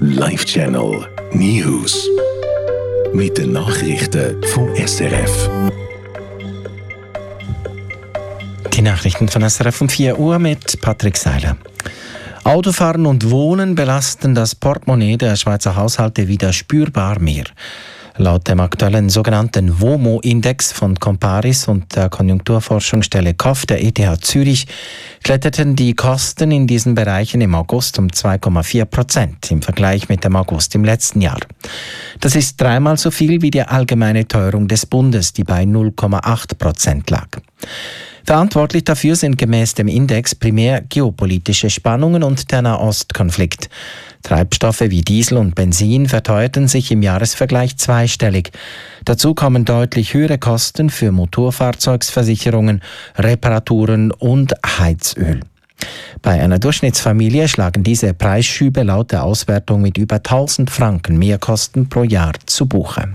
Live Channel News. Mit den Nachrichten vom SRF. Die Nachrichten von SRF um 4 Uhr mit Patrick Seiler. Autofahren und Wohnen belasten das Portemonnaie der Schweizer Haushalte wieder spürbar mehr. Laut dem aktuellen sogenannten WOMO-Index von Comparis und der Konjunkturforschungsstelle KOF der ETH Zürich kletterten die Kosten in diesen Bereichen im August um 2,4% im Vergleich mit dem August im letzten Jahr. Das ist dreimal so viel wie die allgemeine Teuerung des Bundes, die bei 0,8% lag. Verantwortlich dafür sind gemäß dem Index primär geopolitische Spannungen und der Nahostkonflikt. Treibstoffe wie Diesel und Benzin verteuerten sich im Jahresvergleich zweistellig. Dazu kommen deutlich höhere Kosten für Motorfahrzeugsversicherungen, Reparaturen und Heizöl. Bei einer Durchschnittsfamilie schlagen diese Preisschübe laut der Auswertung mit über 1000 Franken Mehrkosten pro Jahr zu Buche.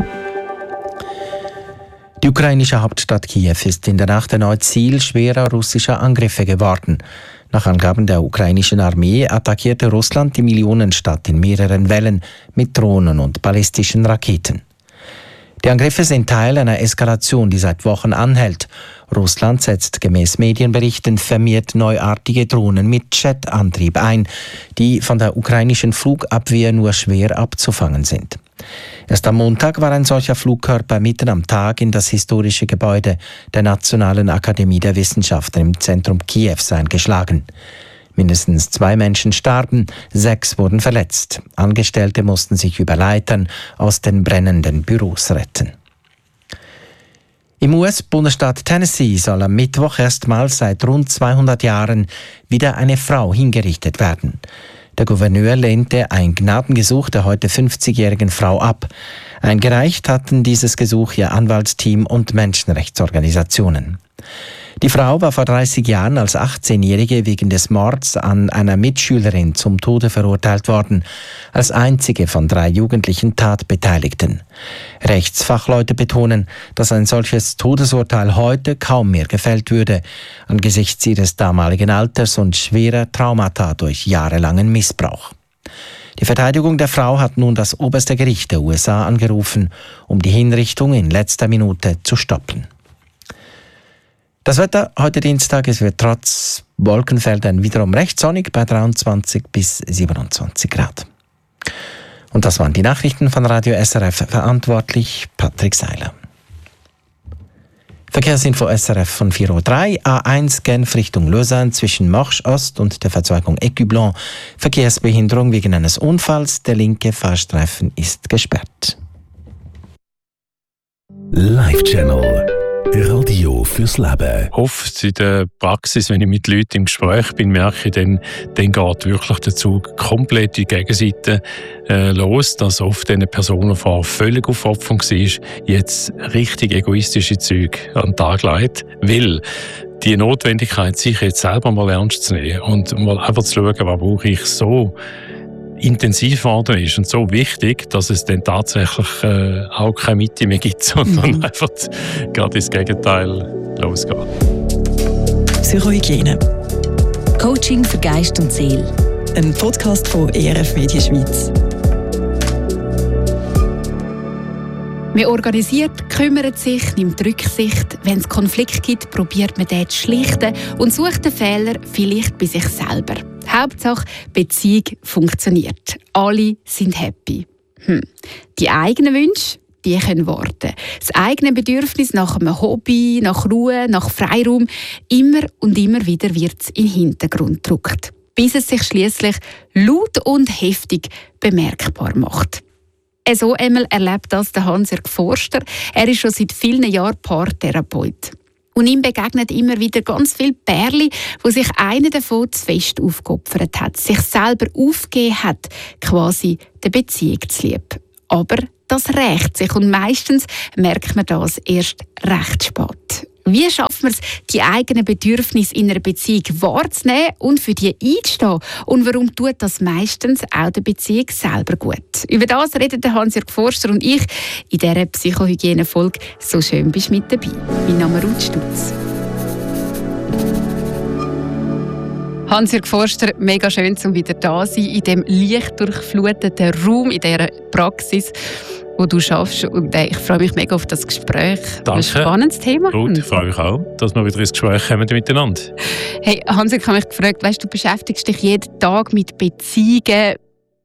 Die ukrainische Hauptstadt Kiew ist in der Nacht erneut Ziel schwerer russischer Angriffe geworden. Nach Angaben der ukrainischen Armee attackierte Russland die Millionenstadt in mehreren Wellen mit Drohnen und ballistischen Raketen. Die Angriffe sind Teil einer Eskalation, die seit Wochen anhält. Russland setzt gemäß Medienberichten vermehrt neuartige Drohnen mit Jetantrieb ein, die von der ukrainischen Flugabwehr nur schwer abzufangen sind. Erst am Montag war ein solcher Flugkörper mitten am Tag in das historische Gebäude der Nationalen Akademie der Wissenschaften im Zentrum Kiews eingeschlagen. Mindestens 2 Menschen starben, 6 wurden verletzt. Angestellte mussten sich über Leitern aus den brennenden Büros retten. Im US-Bundesstaat Tennessee soll am Mittwoch erstmals seit rund 200 Jahren wieder eine Frau hingerichtet werden. Der Gouverneur lehnte ein Gnadengesuch der heute 50-jährigen Frau ab. Eingereicht hatten dieses Gesuch ihr Anwaltsteam und Menschenrechtsorganisationen. Die Frau war vor 30 Jahren als 18-Jährige wegen des Mords an einer Mitschülerin zum Tode verurteilt worden, als einzige von 3 jugendlichen Tatbeteiligten. Rechtsfachleute betonen, dass ein solches Todesurteil heute kaum mehr gefällt würde, angesichts ihres damaligen Alters und schwerer Traumata durch jahrelangen Missbrauch. Die Verteidigung der Frau hat nun das oberste Gericht der USA angerufen, um die Hinrichtung in letzter Minute zu stoppen. Das Wetter heute Dienstag, es wird trotz Wolkenfeldern wiederum recht sonnig bei 23 bis 27 Grad. Und das waren die Nachrichten von Radio SRF, verantwortlich Patrick Seiler. Verkehrsinfo SRF von 4.03 Uhr, A1 Genf Richtung Lausanne zwischen Marche Ost und der Verzweigung Écu-Blanc. Verkehrsbehinderung wegen eines Unfalls, der linke Fahrstreifen ist gesperrt. Live Channel Radio fürs Leben. Oft in der Praxis, wenn ich mit Leuten im Gespräch bin, merke ich, dann geht wirklich der Zug komplett in die Gegenseite los, dass oft eine Person, die vorher völlig aufopfernd war, jetzt richtig egoistische Züge an den Tag legt, weil die Notwendigkeit, sich jetzt selber mal ernst zu nehmen und mal einfach zu schauen, was brauche ich, so intensiv geworden ist und so wichtig, dass es dann tatsächlich auch keine Mitte mehr gibt, sondern einfach gerade ins Gegenteil losgeht. Psychohygiene. Coaching für Geist und Seele. Ein Podcast von ERF Media Schweiz. Man organisiert, kümmert sich, nimmt Rücksicht. Wenn es Konflikt gibt, probiert man den zu schlichten und sucht den Fehler vielleicht bei sich selber. Hauptsache, Beziehung funktioniert. Alle sind happy. Die eigenen Wünsche, die können warten. Das eigene Bedürfnis nach einem Hobby, nach Ruhe, nach Freiraum, immer und immer wieder wird es in den Hintergrund gedrückt, bis es sich schliesslich laut und heftig bemerkbar macht. So einmal erlebt das der Hans-Jörg Forster. Er ist schon seit vielen Jahren Paartherapeut. Und ihm begegnet immer wieder ganz viele Pärchen, wo sich einer davon zu fest aufgeopfert hat, sich selber aufgegeben hat, quasi der Beziehung zuliebe. Aber das rächt sich und meistens merkt man das erst recht spät. Wie schafft man es, die eigenen Bedürfnisse in einer Beziehung wahrzunehmen und für die einzustehen? Und warum tut das meistens auch der Beziehung selber gut? Über das reden Hans-Jörg Forster und ich in dieser Psychohygiene-Folge «So schön bist du mit dabei». Mein Name ist Ruth Stutz. Hans-Jürg Forster, mega schön, um wieder da zu sein, in diesem lichtdurchfluteten Raum, in dieser Praxis, wo du schaffst. Und ich freue mich mega auf das Gespräch. Danke. Ein spannendes Thema. Gut, ich freue mich auch, dass wir wieder ins Gespräch kommen miteinander. Hey, Hans-Jürg, ich habe mich gefragt, weißt, du beschäftigst dich jeden Tag mit Beziehungen.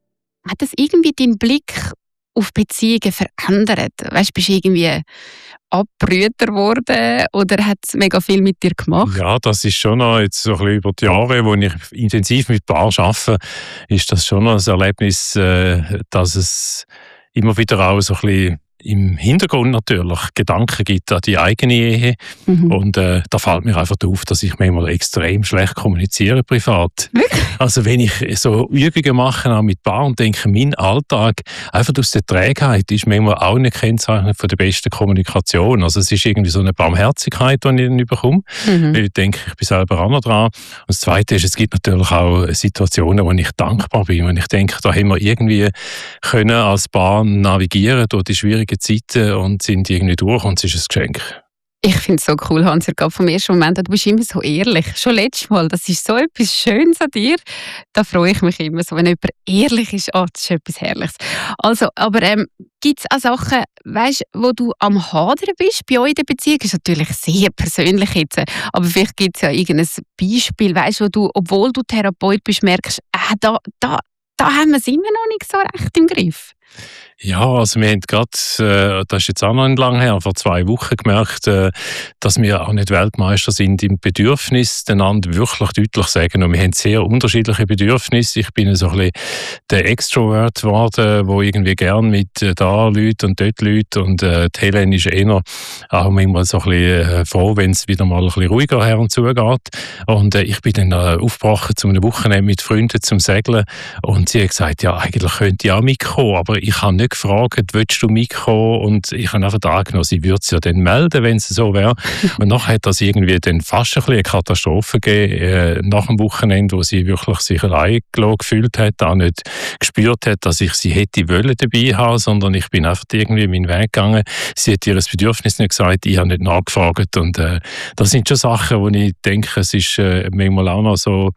Hat das irgendwie deinen Blick auf Beziehungen verändert? Weißt, bist du irgendwie abbrüter geworden oder hat es mega viel mit dir gemacht? Ja, das ist schon noch jetzt so ein bisschen über die Jahre, wo ich intensiv mit Paaren arbeite, ist das schon noch ein Erlebnis, dass es immer wieder auch so ein bisschen im Hintergrund natürlich Gedanken gibt an die eigene Ehe. Und da fällt mir einfach auf, dass ich manchmal extrem schlecht kommuniziere privat. Wirklich? Also wenn ich so Übungen mache auch mit Paaren und denke, mein Alltag einfach aus der Trägheit ist manchmal auch eine Kennzeichen von der besten Kommunikation. Also es ist irgendwie so eine Barmherzigkeit, die ich dann bekomme, weil ich denke, ich bin selber auch noch dran. Und das Zweite ist, es gibt natürlich auch Situationen, wo ich dankbar bin, wo ich denke, da haben wir irgendwie können als Paar navigieren durch die schwierigen Zeiten und sind irgendwie durch und es ist ein Geschenk. Ich finde es so cool, Hans-Jürg, vom ersten Moment an, du bist immer so ehrlich. Schon letztes Mal, das ist so etwas Schönes an dir. Da freue ich mich immer so, wenn jemand ehrlich ist. Oh, das ist etwas Herrliches. Also, aber gibt es auch Sachen, weißt, wo du am Hadern bist bei euch in der Beziehung? Das ist natürlich sehr persönlich jetzt, aber vielleicht gibt es ja irgendein Beispiel, weißt, wo du, obwohl du Therapeut bist, merkst, da haben wir es immer noch nicht so recht im Griff. Ja, also wir haben gerade, das ist jetzt auch noch nicht lange her, vor 2 Wochen gemerkt, dass wir auch nicht Weltmeister sind im Bedürfnis, einander wirklich deutlich sagen. Und wir haben sehr unterschiedliche Bedürfnisse. Ich bin so ein bisschen der Extrovert geworden, der irgendwie gern mit da Leuten und dort Leuten. Und die Helen ist eher auch manchmal so ein bisschen froh, wenn es wieder mal ein bisschen ruhiger her und zu geht. Und ich bin dann aufgebrochen zu einem Wochenende mit Freunden zum Segeln. Und sie hat gesagt, ja, eigentlich könnte ich auch mitkommen, aber ich habe nicht gefragt, willst du mitkommen? Und ich habe einfach angenommen, sie würde es ja dann melden, wenn es so wäre. Und nachher hat das irgendwie dann fast ein bisschen eine Katastrophe gegeben, nach dem Wochenende, wo sie wirklich sich allein gefühlt hat, auch nicht gespürt hat, dass ich sie hätte wollen dabei haben, sondern ich bin einfach irgendwie meinen Weg gegangen. Sie hat ihr das Bedürfnis nicht gesagt, ich habe nicht nachgefragt. Und das sind schon Sachen, wo ich denke, es ist manchmal auch noch so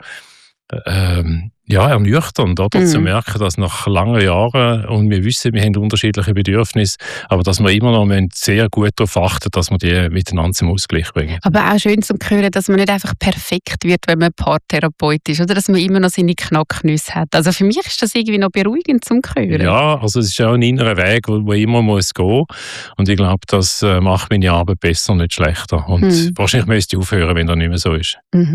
ernüchternd, oder? Zu merken, dass nach langen Jahren, und wir wissen, wir haben unterschiedliche Bedürfnisse, aber dass wir immer noch sehr gut darauf achten, dass wir die miteinander zum Ausgleich bringen. Aber auch schön zu hören, dass man nicht einfach perfekt wird, wenn man Paartherapeut ist, oder dass man immer noch seine Knacknüsse hat. Also für mich ist das irgendwie noch beruhigend zum hören. Ja, also es ist auch ein innerer Weg, wo immer muss gehen. Und ich glaube, das macht meine Arbeit besser, nicht schlechter. Und wahrscheinlich müsste ich aufhören, wenn das nicht mehr so ist.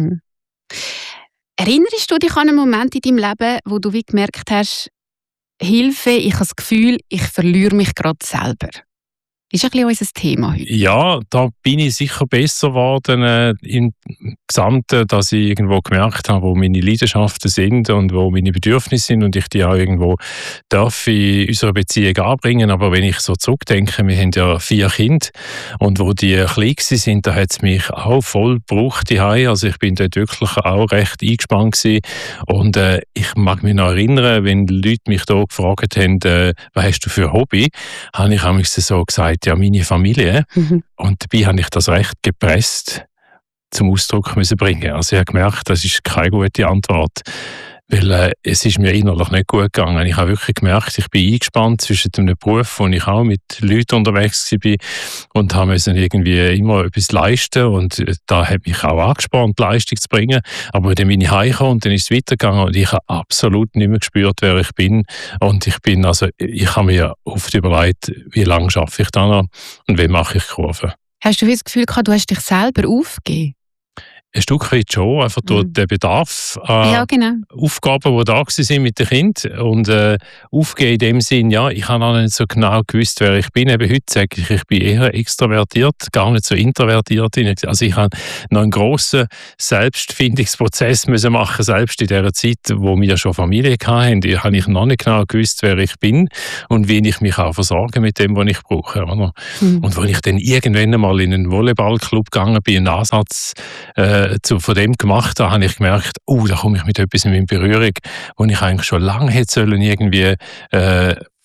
Erinnerst du dich an einen Moment in deinem Leben, wo du wie gemerkt hast, Hilfe, ich habe das Gefühl, ich verliere mich gerade selber? Das ist ein bisschen unser Thema heute. Ja, da bin ich sicher besser geworden im Gesamten, dass ich irgendwo gemerkt habe, wo meine Leidenschaften sind und wo meine Bedürfnisse sind und ich die auch irgendwo darf in unserer Beziehung anbringen. Aber wenn ich so zurückdenke, wir haben ja 4 Kinder und wo die klein sind, da hat es mich auch voll gebraucht daheim. Also ich bin dort wirklich auch recht eingespannt gewesen. Und ich mag mich noch erinnern, wenn die Leute mich da gefragt haben, was hast du für ein Hobby, habe ich manchmal so gesagt, ja, meine Familie. Und dabei habe ich das recht gepresst zum Ausdruck müssen bringen. Also ich habe gemerkt, das ist keine gute Antwort, weil es ist mir innerlich nicht gut gegangen. Ich habe wirklich gemerkt, ich bin eingespannt zwischen einem Beruf, wo ich auch mit Leuten unterwegs war und habe müssen irgendwie immer etwas leisten und da hat mich auch angespornt, Leistung zu bringen. Aber wenn ich heimkam und dann ist es weitergegangen und ich habe absolut nicht mehr gespürt, wer ich bin. Und ich habe mir oft überlegt, wie lange arbeite ich da noch und wie mache ich Kurven. Hast du das Gefühl gehabt, du hast dich selber aufgegeben? Ein Stück weit schon, einfach durch den Bedarf an Aufgaben, die da waren mit den Kindern. Und aufgeben in dem Sinn, ja, ich habe noch nicht so genau gewusst, wer ich bin. Eben heute sage ich bin eher extrovertiert, gar nicht so introvertiert. Also ich habe noch einen grossen Selbstfindungsprozess müssen machen, selbst in der Zeit, wo wir schon Familie hatten. Da habe ich noch nicht genau gewusst, wer ich bin und wie ich mich auch versorge mit dem, was ich brauche. Oder? Und als ich dann irgendwann einmal in einen Volleyballclub gegangen bin, einen Ansatz von dem gemacht habe, habe ich gemerkt, da komme ich mit etwas in Berührung, wo ich eigentlich schon lange hätte sollen irgendwie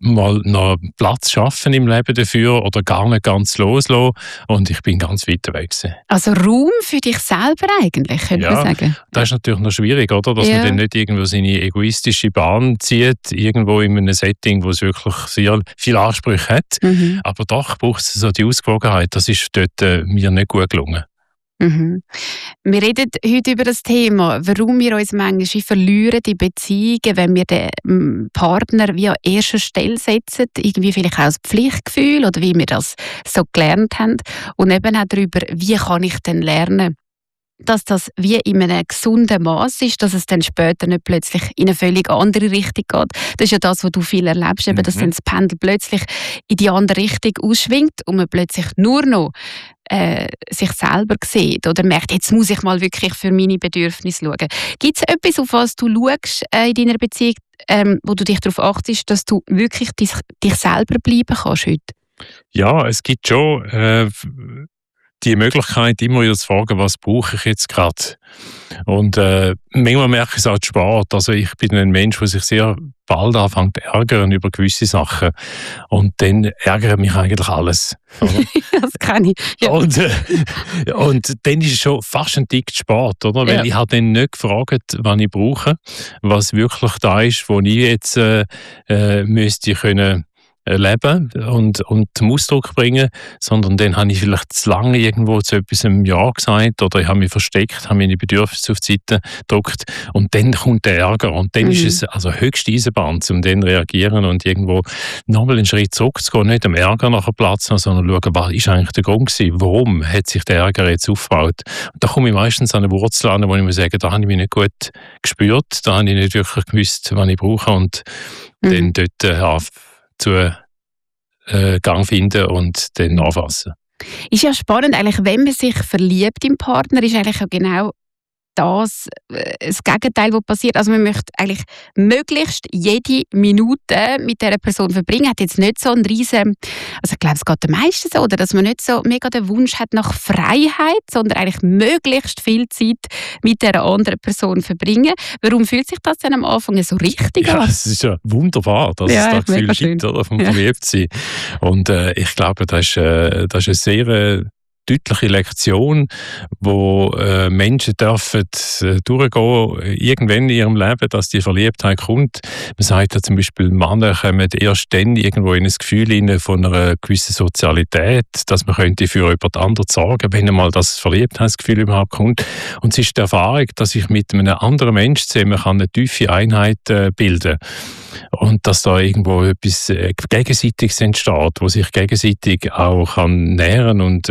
mal noch Platz schaffen im Leben dafür oder gar nicht ganz loslassen. Und ich bin ganz weit weg gewesen. Also Raum für dich selber eigentlich, könnte man sagen. Das ist natürlich noch schwierig, oder? Dass man dann nicht irgendwo seine egoistische Bahn zieht, irgendwo in einem Setting, wo es wirklich sehr viele Ansprüche hat. Mhm. Aber doch braucht es so die Ausgewogenheit. Das ist dort mir nicht gut gelungen. Mhm. Wir reden heute über das Thema, warum wir uns manchmal verlieren in Beziehungen, wenn wir den Partner wie an erster Stelle setzen, irgendwie vielleicht auch das Pflichtgefühl oder wie wir das so gelernt haben und eben auch darüber, wie kann ich denn lernen, dass das wie in einem gesunden Maß ist, dass es dann später nicht plötzlich in eine völlig andere Richtung geht. Das ist ja das, was du viel erlebst, eben, dass dann das Pendel plötzlich in die andere Richtung ausschwingt und man plötzlich nur noch sich selber sieht oder merkt, jetzt muss ich mal wirklich für meine Bedürfnisse schauen. Gibt es etwas, auf was du schaust in deiner Beziehung, wo du dich darauf achtest, dass du wirklich dich selber bleiben kannst heute? Ja, es gibt schon die Möglichkeit, immer wieder zu fragen, was brauche ich jetzt gerade? Und manchmal merke ich es auch Sport. Also ich bin ein Mensch, der sich sehr bald anfängt zu ärgern über gewisse Sachen. Und dann ärgert mich eigentlich alles. Das kann ich. Ja. Und dann ist es schon fast ein Tick Sport, oder? Weil ich habe dann nicht gefragt, was ich brauche, was wirklich da ist, wo ich jetzt müsste können leben und zum Ausdruck bringen, sondern dann habe ich vielleicht zu lange irgendwo zu etwas Ja gesagt oder ich habe mich versteckt, habe meine Bedürfnisse auf die Seite gedrückt und dann kommt der Ärger und dann ist es also höchste Eisenbahn, um dann reagieren und irgendwo nochmal einen Schritt zurückzugehen, nicht am Ärger nachher Platz haben, sondern schauen, was ist eigentlich der Grund gewesen, warum hat sich der Ärger jetzt aufgebaut. Und da komme ich meistens an eine Wurzel an, wo ich mir sage, da habe ich mich nicht gut gespürt, da habe ich nicht wirklich gewusst, was ich brauche und dann dort zu Gang finden und dann anfassen. Ist ja spannend, eigentlich, wenn man sich verliebt im Partner, ist eigentlich auch genau das Gegenteil, was passiert. Also man möchte eigentlich möglichst jede Minute mit dieser Person verbringen. Hat jetzt nicht so einen riesen, also ich glaube, es geht den meisten so, oder dass man nicht so mega den Wunsch hat nach Freiheit, sondern eigentlich möglichst viel Zeit mit dieser anderen Person verbringen. Warum fühlt sich das dann am Anfang so richtig an? Ja, es ist ja wunderbar, dass es da Gefühl gibt, oder, vom Verliebtsein. Und ich glaube, das ist eine sehr deutliche Lektion, wo Menschen dürfen durchgehen, irgendwann in ihrem Leben, dass die Verliebtheit kommt. Man sagt ja zum Beispiel, Männer kommen erst dann irgendwo in ein Gefühl rein von einer gewissen Sozialität, dass man könnte für jemand anderen sorgen, wenn einmal das Verliebtheitsgefühl überhaupt kommt. Und es ist die Erfahrung, dass ich mit einem anderen Menschen zusammen eine tiefe Einheit bilden kann. Und dass da irgendwo etwas Gegenseitiges entsteht, wo sich gegenseitig auch kann nähren und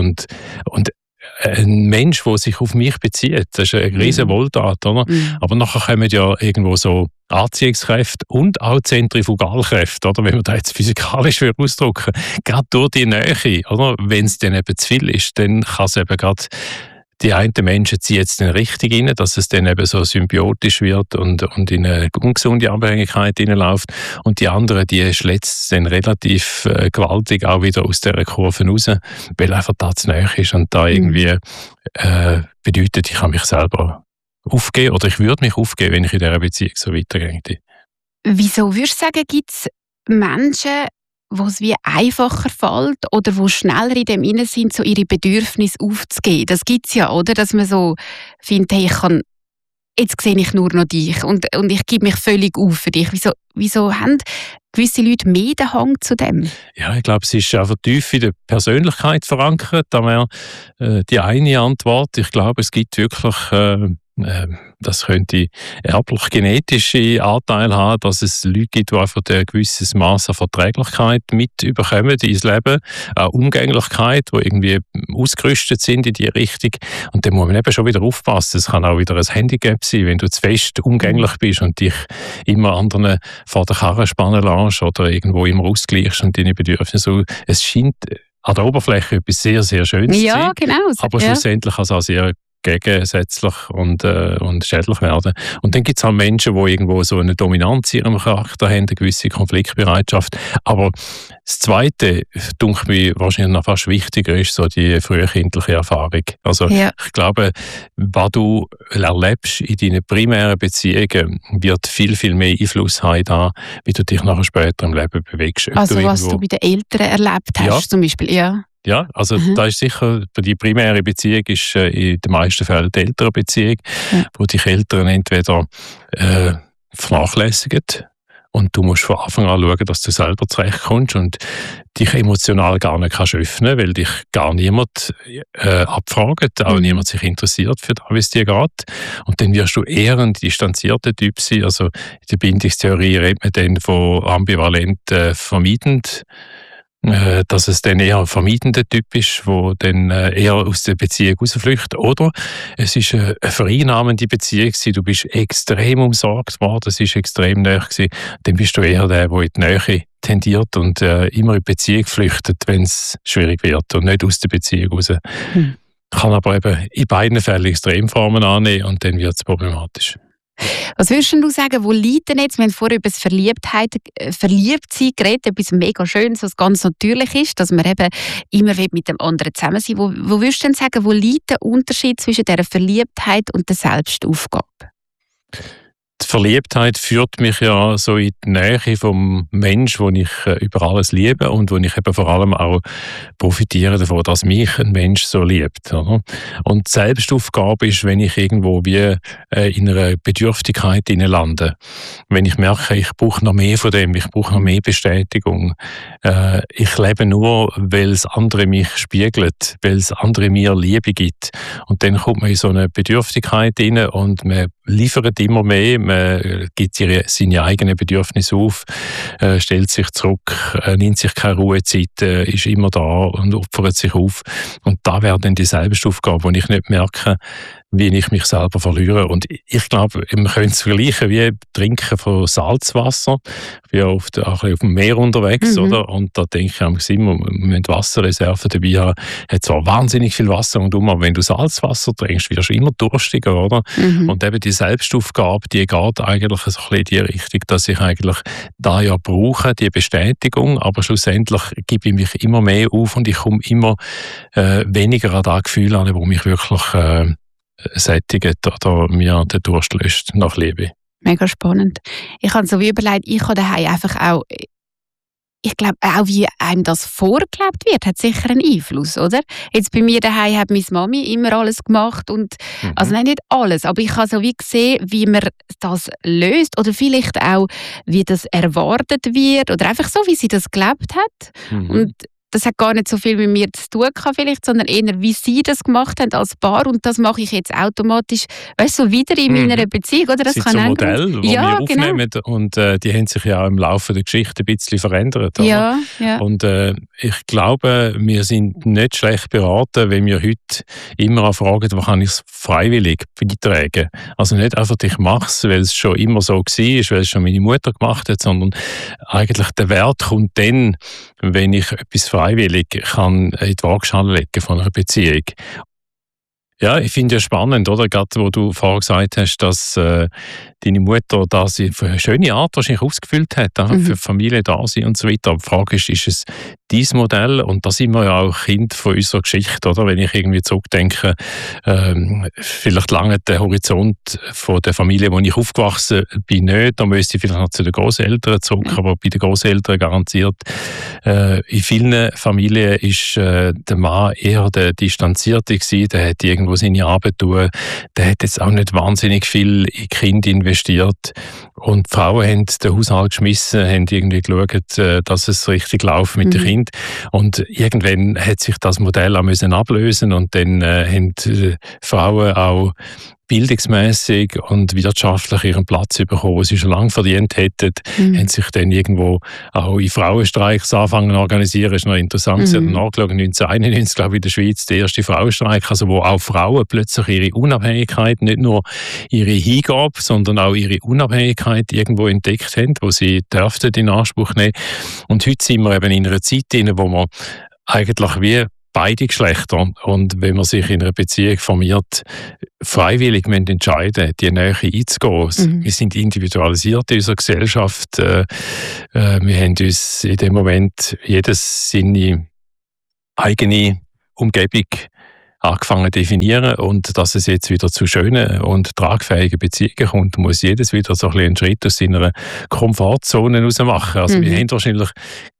ein Mensch, der sich auf mich bezieht, das ist eine riesige Wohltat, oder? Aber nachher kommen ja irgendwo so Anziehungskräfte und auch Zentrifugalkräfte, oder? Wenn man das jetzt physikalisch ausdrücken will. Gerade durch die Nähe, oder? Wenn es dann eben zu viel ist, dann kann es eben gerade die einen Menschen ziehen jetzt dann richtig rein, dass es dann eben so symbiotisch wird und in eine ungesunde Abhängigkeit hineinläuft. Und die anderen, die schlätzt es dann relativ gewaltig auch wieder aus dieser Kurve raus, weil einfach da zu nahe ist und da irgendwie bedeutet, ich kann mich selber aufgeben oder ich würde mich aufgeben, wenn ich in dieser Beziehung so weitergehe. Wieso würdest du sagen, gibt es Menschen, wo es wie einfacher fällt oder wo schneller in dem Innen sind, so ihre Bedürfnisse aufzugeben? Das gibt es ja, oder? Dass man so findet, hey, jetzt sehe ich nur noch dich und ich gebe mich völlig auf für dich. Wieso haben gewisse Leute mehr den Hang zu dem? Ja, ich glaube, es ist einfach tief in der Persönlichkeit verankert. Da wäre die eine Antwort. Ich glaube, es gibt wirklich das könnte erblich-genetische Anteile haben, dass es Leute gibt, die einfach ein gewisses Maß an Verträglichkeit mitbekommen ins Leben, auch Umgänglichkeit, die irgendwie ausgerüstet sind in die Richtung. Und dann muss man eben schon wieder aufpassen. Es kann auch wieder ein Handicap sein, wenn du zu fest umgänglich bist und dich immer anderen vor der Karre spannen lässt oder irgendwo immer ausgleichst und deine Bedürfnisse. Es scheint an der Oberfläche etwas sehr, sehr Schönes zu sein. Ja, genau. Aber schlussendlich kann es auch sehr gegensätzlich und schädlich werden. Und dann gibt es auch Menschen, die irgendwo so eine Dominanz in ihrem Charakter haben, eine gewisse Konfliktbereitschaft. Aber das Zweite, denke ich, wahrscheinlich noch fast wichtiger ist so die frühkindliche Erfahrung. Also ich glaube, was du erlebst in deinen primären Beziehungen, wird viel, viel mehr Einfluss haben da, wie du dich nachher später im Leben bewegst. Also was du bei den Eltern erlebt hast zum Beispiel, Ja, also da ist sicher, die primäre Beziehung ist in den meisten Fällen die Elternbeziehung, wo dich Eltern entweder vernachlässigen und du musst von Anfang an schauen, dass du selber zurechtkommst und dich emotional gar nicht kannst öffnen, weil dich gar niemand abfragt, auch niemand sich interessiert für das, wie es dir geht. Und dann wirst du eher ein distanzierter Typ sein. Also in der Bindungstheorie redet man dann von ambivalent vermeidend, dass es dann eher ein vermeidender Typ ist, der dann eher aus der Beziehung rausflüchtet. Oder es ist eine vereinnahmende Beziehung gewesen, du bist extrem umsorgt worden, es ist extrem nahe gewesen. Dann bist du eher der in die Nähe tendiert und immer in die Beziehung flüchtet, wenn es schwierig wird und nicht aus der Beziehung raus. Kann aber eben in beiden Fällen Extremformen annehmen und dann wird es problematisch. Was würdest du sagen, wo liegt denn jetzt, wir haben vorher über das Verliebtsein geredet, etwas mega Schönes, was ganz natürlich ist, dass man eben immer mit dem anderen zusammen sein will. Wo würdest du denn sagen, wo liegt der Unterschied zwischen dieser Verliebtheit und der Selbstaufgabe? Die Verliebtheit führt mich ja so in die Nähe vom Mensch, den ich über alles liebe und wo ich eben vor allem auch profitiere davon, dass mich ein Mensch so liebt. Oder? Und die Selbstaufgabe ist, wenn ich irgendwo wie in einer Bedürftigkeit lande. Wenn ich merke, ich brauche noch mehr von dem, ich brauche noch mehr Bestätigung. Ich lebe nur, weil es andere mich spiegelt, weil es andere mir Liebe gibt. Und dann kommt man in so eine Bedürftigkeit rein und man liefert immer mehr, man gibt seine eigenen Bedürfnisse auf, stellt sich zurück, nimmt sich keine Ruhezeit, ist immer da und opfert sich auf. Und da wäre dann die Selbstaufgabe, wo ich nicht merke, wie ich mich selber verliere. Und ich glaube, man könnte es vergleichen wie Trinken von Salzwasser. Ich bin ja oft auch auf dem Meer unterwegs, oder? Und da denke ich immer, wir müssen Wasserreserven dabei haben. Hat zwar wahnsinnig viel Wasser und aber wenn du Salzwasser trinkst, wirst du immer durstiger, oder? Und eben die Selbstaufgabe, die geht eigentlich so ein bisschen in die Richtung, dass ich eigentlich da ja brauche, die Bestätigung, aber schlussendlich gebe ich mich immer mehr auf und ich komme immer weniger an das Gefühl an, wo mich wirklich sättigt oder mir den Durst löscht nach Liebe. Mega spannend. Ich habe so wie überlegt, ich habe daheim einfach auch, ich glaube auch, wie einem das vorgelebt wird, hat sicher einen Einfluss, oder? Jetzt bei mir daheim hat meine Mami immer alles gemacht und, also nein, nicht alles, aber ich habe so wie gesehen, wie man das löst oder vielleicht auch, wie das erwartet wird oder einfach so, wie sie das gelebt hat. Und das hat gar nicht so viel mit mir zu tun gehabt vielleicht, sondern eher, wie sie das gemacht haben als Paar. Und das mache ich jetzt automatisch, weißt du, so wieder in meiner Beziehung. Oder? Das sind kann so Modelle, die wir aufnehmen. Genau. Und die haben sich ja auch im Laufe der Geschichte ein bisschen verändert. Ja. Und ich glaube, wir sind nicht schlecht beraten, wenn wir heute immer fragen, wo kann ich es freiwillig beitragen. Also nicht einfach, ich mache es, weil es schon immer so war, weil es schon meine Mutter gemacht hat, sondern eigentlich der Wert kommt dann, wenn ich etwas freiwillig kann in die Waagschale legen von einer Beziehung. Ja, ich finde es spannend, oder? Gerade wo du vorher gesagt hast, dass deine Mutter das auf eine schöne Art wahrscheinlich ausgefüllt hat, für Familie da sein und so weiter. Aber die Frage ist es dein Modell? Und da sind wir ja auch Kind von unserer Geschichte, oder? Wenn ich irgendwie zurückdenke, vielleicht lange der Horizont von der Familie, wo ich aufgewachsen bin, nicht. Da müsste ich vielleicht noch zu den Großeltern zurück, aber bei den Großeltern garantiert. In vielen Familien ist der Mann eher der Distanzierte gewesen, der hat irgendwo seine Arbeit tun, der hat jetzt auch nicht wahnsinnig viel in Kinder investiert und die Frauen haben den Haushalt geschmissen, haben irgendwie geschaut, dass es richtig läuft mit den Kindern und irgendwann hat sich das Modell auch müssen ablösen und dann haben Frauen auch bildungsmässig und wirtschaftlich ihren Platz bekommen, den sie schon lange verdient hätten, haben sich dann irgendwo auch in Frauenstreiks angefangen zu organisieren. Das ist noch interessant. Sie haben nachgeschaut, 1991, glaube ich, in der Schweiz der erste Frauenstreik, also wo auch Frauen plötzlich ihre Unabhängigkeit, nicht nur ihre Hingabe, sondern auch ihre Unabhängigkeit irgendwo entdeckt haben, wo sie dürften in Anspruch nehmen. Und heute sind wir eben in einer Zeit, wo man eigentlich wie beide Geschlechter. Und wenn man sich in einer Beziehung formiert, freiwillig entscheiden, die Nähe einzugehen. Wir sind individualisiert in unserer Gesellschaft. Wir haben uns in dem Moment jedes seine eigene Umgebung angefangen zu definieren, und dass es jetzt wieder zu schönen und tragfähigen Beziehungen kommt, muss jedes wieder so ein bisschen einen Schritt aus seiner Komfortzone raus machen. Also wir haben wahrscheinlich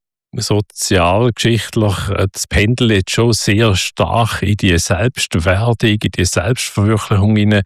sozialgeschichtlich das Pendel jetzt schon sehr stark in die Selbstwerdung, in die Selbstverwirklichung gehen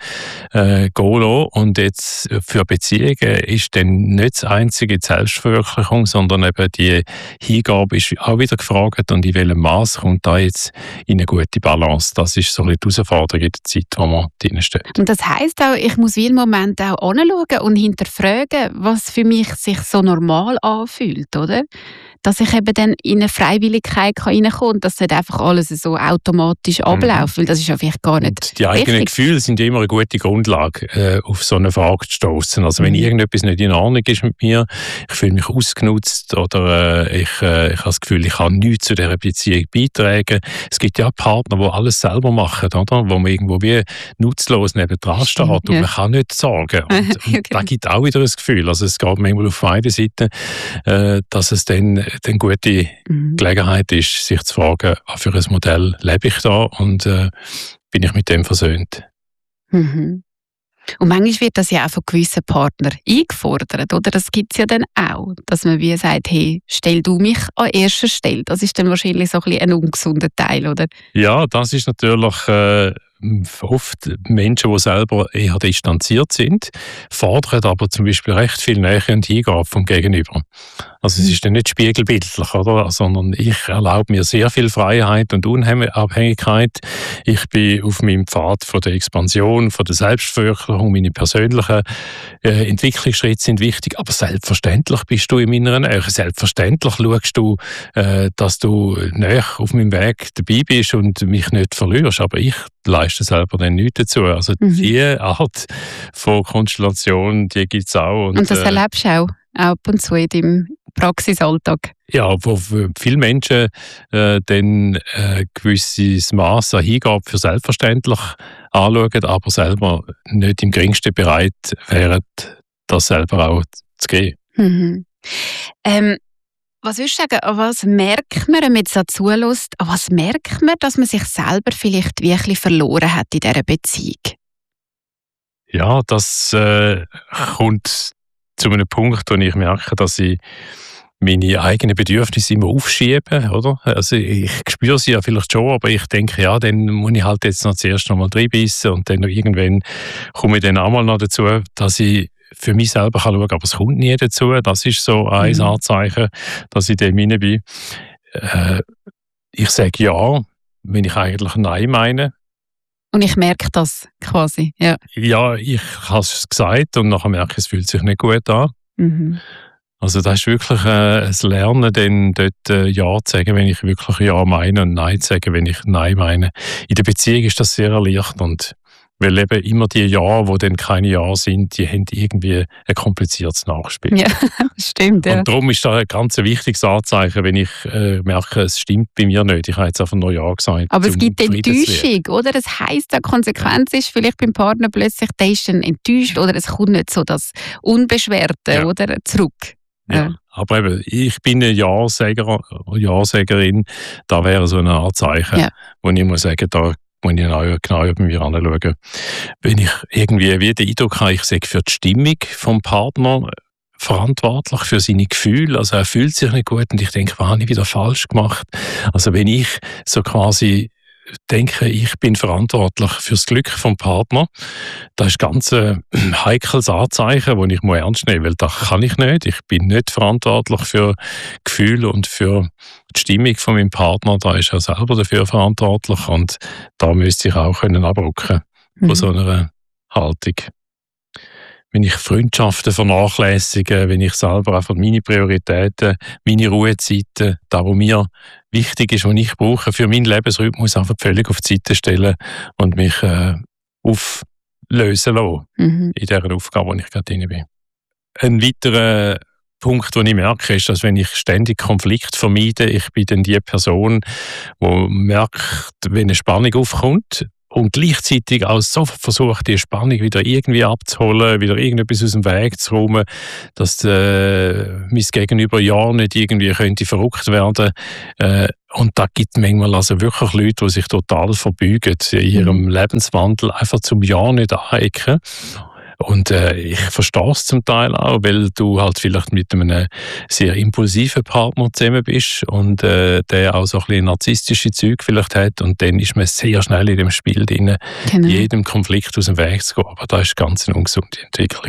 lassen. Und jetzt für Beziehungen ist dann nicht das einzige die Selbstverwirklichung, sondern eben die Hingabe ist auch wieder gefragt, und in welchem Maß kommt da jetzt in eine gute Balance. Das ist so ein bisschen die Herausforderung in der Zeit, wo man drin steht. Und das heisst auch, ich muss wie im Moment auch anschauen und hinterfragen, was für mich sich so normal anfühlt, oder? Dass ich eben dann in eine Freiwilligkeit reinkommen kann und dass nicht einfach alles so automatisch abläuft, weil das ist ja vielleicht gar nicht und die eigenen richtig. Gefühle sind immer eine gute Grundlage, auf so eine Frage zu stoßen. Also wenn irgendetwas nicht in Ordnung ist mit mir, ich fühle mich ausgenutzt oder ich habe das Gefühl, ich kann nichts zu dieser Beziehung beitragen. Es gibt ja Partner, die alles selber machen, oder? Wo man irgendwo wie nutzlos nebendran steht und man kann nicht sorgen. Und da gibt auch wieder ein Gefühl. Also es geht manchmal auf beiden Seiten, dass es dann gute Gelegenheit ist, sich zu fragen, was für ein Modell lebe ich da und bin ich mit dem versöhnt. Und manchmal wird das ja auch von gewissen Partnern eingefordert, oder? Das gibt es ja dann auch, dass man wie sagt, hey, stell du mich an erster Stelle. Das ist dann wahrscheinlich so ein bisschen ein ungesunder Teil, oder? Ja, das ist natürlich oft Menschen, die selber eher distanziert sind, fordern aber zum Beispiel recht viel Nähe und Hingabe vom Gegenüber. Also es ist dann nicht spiegelbildlich, oder? Sondern ich erlaube mir sehr viel Freiheit und Unabhängigkeit. Ich bin auf meinem Pfad von der Expansion, von der Selbstverwirklichung. Meine persönlichen Entwicklungsschritte sind wichtig, aber selbstverständlich bist du in meiner Nähe. Selbstverständlich schaust du, dass du näher auf meinem Weg dabei bist und mich nicht verlierst, aber ich leiste selber dann nichts dazu. Also diese Art von Konstellation, die gibt es auch. Und das erlebst du auch ab und zu in deinem Praxisalltag? Ja, wo viele Menschen dann ein gewisses Maß an Hingabe für selbstverständlich anschauen, aber selber nicht im geringsten bereit wären, das selber auch zu geben. Was würdest du sagen, an was merkt man, wenn man jetzt dazu hört, an was merkt man, dass man sich selber vielleicht wirklich verloren hat in dieser Beziehung? Ja, das kommt zu einem Punkt, wo ich merke, dass ich meine eigenen Bedürfnisse immer aufschiebe, oder? Also ich spüre sie ja vielleicht schon, aber ich denke, ja, dann muss ich halt jetzt noch zuerst noch mal reinbeissen und dann irgendwann komme ich dann auch mal noch dazu, dass ich für mich selber kann schauen, aber es kommt nie dazu. Das ist so ein Anzeichen, dass ich dem hinein bin. Ich sage ja, wenn ich eigentlich Nein meine. Und ich merke das quasi, ja. Ja, ich habe es gesagt und nachher merke ich, es fühlt sich nicht gut an. Also das ist wirklich ein Lernen, dann dort Ja zu sagen, wenn ich wirklich Ja meine und Nein zu sagen, wenn ich Nein meine. In der Beziehung ist das sehr erleichternd. Weil eben immer die Ja, die dann keine Ja sind, die haben irgendwie ein kompliziertes Nachspiel. Ja, das stimmt. Ja. Und darum ist das ein ganz wichtiges Anzeichen, wenn ich merke, es stimmt bei mir nicht. Ich habe jetzt einfach nur Ja gesagt. Aber es gibt Enttäuschung, oder? Das heisst, die Konsequenz ist vielleicht beim Partner plötzlich, der ist dann enttäuscht oder es kommt nicht so das Unbeschwerte oder zurück. Ja. Aber eben, ich bin ein Ja-Sägerin. Da wäre so ein Anzeichen, wo ich muss sagen, da muss ich genau über mich anschauen. Wenn ich irgendwie wie den Eindruck habe, ich sage für die Stimmung vom Partner verantwortlich, für seine Gefühle, also er fühlt sich nicht gut und ich denke, was habe ich wieder falsch gemacht? Also wenn ich so quasi denke, ich bin verantwortlich für das Glück vom Partner, das ist ganz ein heikles Anzeichen, das ich ernst nehmen muss, weil das kann ich nicht. Ich bin nicht verantwortlich für Gefühle und für die Stimmung von meinem Partner, da ist er selber dafür verantwortlich und da müsste ich auch abrücken von so einer Haltung. Wenn ich Freundschaften vernachlässige, wenn ich selber einfach meine Prioritäten, meine Ruhezeiten, das, was mir wichtig ist, was ich brauche für meinen Lebensrhythmus, einfach völlig auf die Seite stellen und mich auflösen lassen in dieser Aufgabe, wo ich gerade drin bin. Ein weiterer Punkt, den ich merke, ist, dass wenn ich ständig Konflikt vermeide, ich bin dann die Person, die merkt, wenn eine Spannung aufkommt und gleichzeitig auch so versucht, die Spannung wieder irgendwie abzuholen, wieder irgendetwas aus dem Weg zu räumen, dass mein Gegenüber ja nicht irgendwie könnte verrückt werden. Und da gibt es manchmal also wirklich Leute, die sich total verbeugen in ihrem Lebenswandel, einfach zum Ja nicht anecken. Und ich verstehe es zum Teil auch, weil du halt vielleicht mit einem sehr impulsiven Partner zusammen bist und der auch so ein bisschen narzisstische Züge vielleicht hat und dann ist man sehr schnell in dem Spiel drin, jedem Konflikt aus dem Weg zu gehen. Aber das ist ganz eine ungesunde Entwicklung.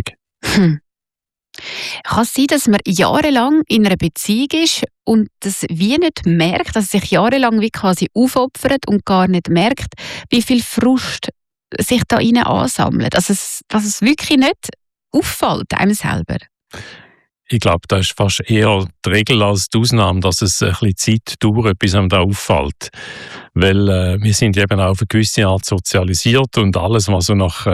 Kann es sein, dass man jahrelang in einer Beziehung ist und das wie nicht merkt, dass sich jahrelang wie quasi aufopfert und gar nicht merkt, wie viel Frust sich da rein ansammelt? Also dass es wirklich nicht auffällt einem selber? Ich glaube, das ist fast eher die Regel als die Ausnahme, dass es ein bisschen Zeit dauert, bis einem da auffällt. Weil wir sind eben auch auf eine gewisse Art sozialisiert und alles, was so nach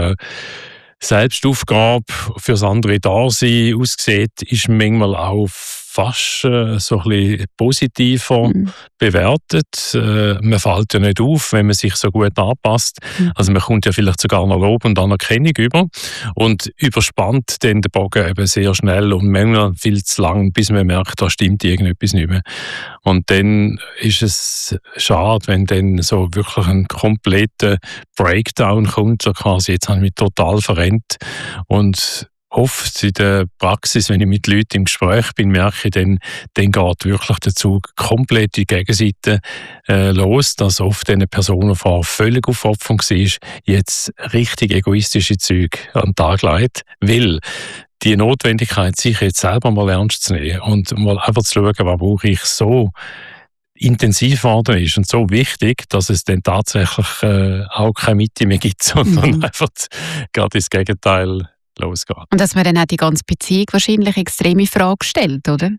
Selbstaufgabe fürs andere Dasein aussieht, ist manchmal auch fast so ein bisschen positiver bewertet. Man fällt ja nicht auf, wenn man sich so gut anpasst. Also man kommt ja vielleicht sogar noch Lob und Anerkennung über und überspannt dann den Bogen eben sehr schnell und manchmal viel zu lang, bis man merkt, da stimmt irgendetwas nicht mehr. Und dann ist es schade, wenn dann so wirklich ein kompletter Breakdown kommt, so quasi, jetzt habe ich mich total verrennt. Und oft in der Praxis, wenn ich mit Leuten im Gespräch bin, merke ich, dann geht wirklich der Zug komplett in die Gegenseite los, dass oft eine Person, die völlig aufopferung war, jetzt richtig egoistische Züge an den Tag legt, weil die Notwendigkeit, sich jetzt selber mal ernst zu nehmen und mal einfach zu schauen, was brauche ich, so intensiv geworden ist und so wichtig, dass es dann tatsächlich auch keine Mitte mehr gibt, sondern einfach gerade ins Gegenteil losgeht. Und dass man dann auch die ganze Beziehung wahrscheinlich extreme Frage stellt, oder?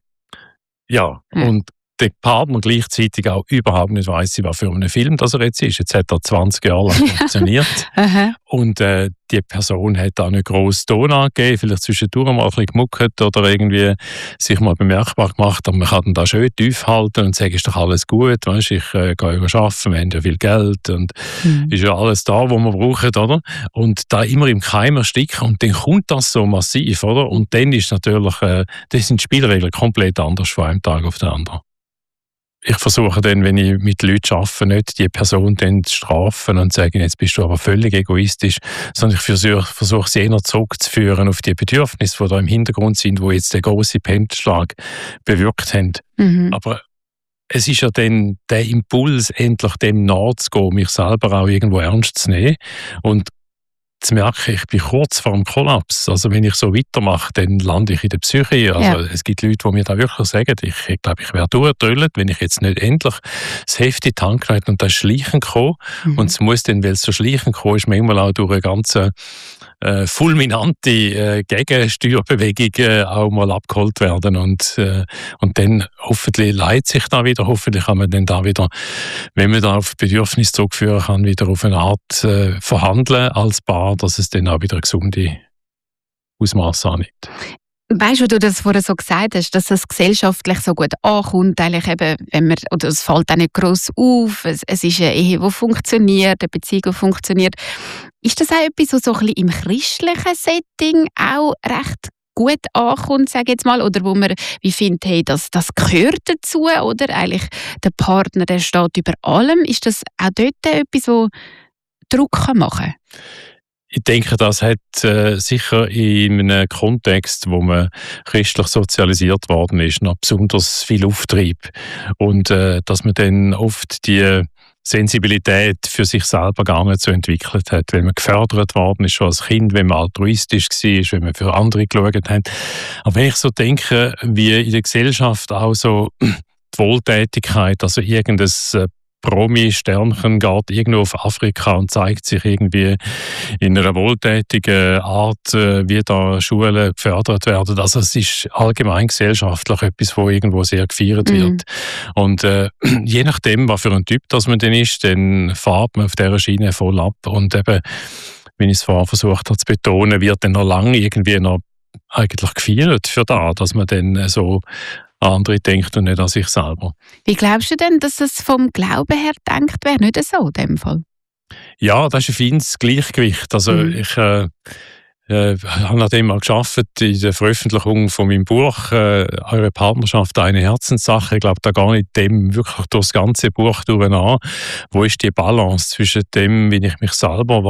Ja, und der Partner gleichzeitig auch überhaupt nicht weiss, was für einen Film das er jetzt ist. Jetzt hat er 20 Jahre lang funktioniert. Und die Person hat auch nicht gross Ton angegeben, vielleicht zwischendurch mal ein bisschen gemuckert oder irgendwie sich mal bemerkbar gemacht. Aber man kann dann da schön tief halten und sagen, ist doch alles gut, weißt, ich gehe arbeiten, wir haben ja viel Geld und ist ja alles da, was wir brauchen, oder? Und da immer im Keim ersticken und dann kommt das so massiv, oder? Und dann ist natürlich, das sind die Spielregeln komplett anders von einem Tag auf den anderen. Ich versuche dann, wenn ich mit Leuten arbeite, nicht die Person dann zu strafen und zu sagen, jetzt bist du aber völlig egoistisch, sondern ich versuche sie eher zurückzuführen auf die Bedürfnisse, die da im Hintergrund sind, die jetzt den grossen Pendelschlag bewirkt haben. Aber es ist ja dann der Impuls, endlich dem nachzugehen, mich selber auch irgendwo ernst zu nehmen und zu merken, ich bin kurz vor dem Kollaps. Also wenn ich so weitermache, dann lande ich in der Psyche. Also es gibt Leute, die mir da wirklich sagen, ich glaube, ich wäre durchgedrüllt, wenn ich jetzt nicht endlich das Heft in die Hand genommen und das Schleichen komme. Und es muss dann, weil es so Schleichen kommt, ist manchmal auch durch eine ganze fulminante Gegensteuerbewegung auch mal abgeholt werden. Und dann hoffentlich leitet sich da wieder, hoffentlich kann man dann da wieder, wenn man da auf Bedürfnisse zurückführen kann, wieder auf eine Art verhandeln als Paar, dass es dann auch wieder gesunde Ausmaße annimmt. Weißt du, du das vorher so gesagt hast, dass das gesellschaftlich so gut ankommt, eigentlich eben, wenn man, oder es fällt auch nicht gross auf, es ist eine Ehe, die funktioniert, eine Beziehung, die funktioniert. Ist das auch etwas, was so ein bisschen im christlichen Setting auch recht gut ankommt, sage ich jetzt mal, oder wo man wie findet, hey, das gehört dazu, oder eigentlich der Partner, der steht über allem. Ist das auch dort etwas, wo Druck machen kann? Ich denke, das hat sicher in einem Kontext, wo man christlich sozialisiert worden ist, noch besonders viel Auftrieb. Und dass man dann oft die Sensibilität für sich selber gar nicht so entwickelt hat, wenn man gefördert worden ist schon als Kind, wenn man altruistisch war, wenn man für andere geschaut hat. Aber wenn ich so denke, wie in der Gesellschaft auch so die Wohltätigkeit, also irgendein Promi-Sternchen geht irgendwo auf Afrika und zeigt sich irgendwie in einer wohltätigen Art, wie da Schulen gefördert werden. Also es ist allgemein gesellschaftlich etwas, wo irgendwo sehr gefeiert wird. Und je nachdem, was für ein Typ das man denn ist, dann fährt man auf dieser Schiene voll ab. Und eben, wenn ich es vorher versucht habe zu betonen, wird dann noch lange irgendwie noch eigentlich gefeiert für das, dass man dann so an andere denkt und nicht an sich selber. Wie glaubst du denn, dass es vom Glauben her gedacht wäre? Nicht so in dem Fall? Ja, das ist ein feines Gleichgewicht. Also ich habe an dem mal gearbeitet in der Veröffentlichung von meinem Buch «Eure Partnerschaft, eine Herzenssache». Ich glaube, da gehe ich dem wirklich durch das ganze Buch durch an. Wo ist die Balance zwischen dem, wie ich mich selber